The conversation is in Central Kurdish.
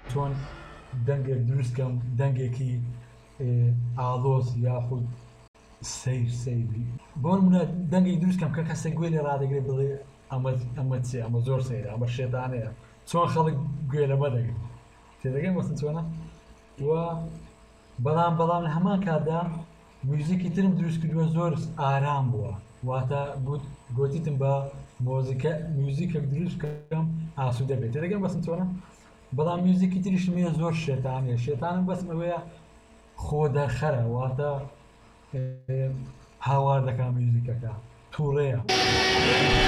چۆن دەنگێک دروستکەم دەنگێکی ئاڵۆز یاخود سەیری بۆ نمونە دەنگێک دروستکەم کە کەسێک گوێ لێ ڕادەگرێت بڵێ ئەمە چێ ئەمە زۆر سەیرە ئەمە شێتانەیە چۆن خەڵک گوێ لەمە دەگرێت تێدەگەی وەستن چۆنە وە بەڵام لە هەمان کاتدا موزیکی ترم دروست کردووە زۆر ئارام بووە واتە گوتیتم بە موزیکێک دروست کەم ئاسوودە بێت تێدەگەم بەسم چۆنە بەڵام موزیکی تریشم هەیە زۆر شێتانەیە شێتانم بەسم ئەوەیە خۆ دەرخەرە واتە هاوار دەکا موزیکەکە تووڕەیە